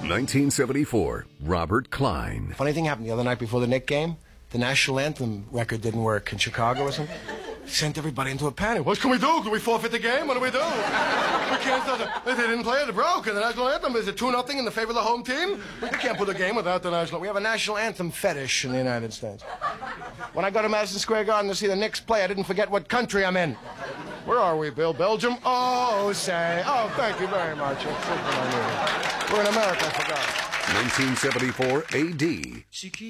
1974, Robert Klein. Funny thing happened the other night before the Knicks game. The national anthem record didn't work in Chicago or something. Sent everybody into a panic. What can we do? Can we forfeit the game? What do we do? We can't start they didn't play it. It broke. And the national anthem is it 2-0 in the favor of the home team? We can't put a game without the national. We have a national anthem fetish in the United States. When I go to Madison Square Garden to see the Knicks play, I didn't forget what country I'm in. Where are we, Bill? Belgium? Oh, say. Oh, thank you very much. We're in America, I forgot. 1974 AD.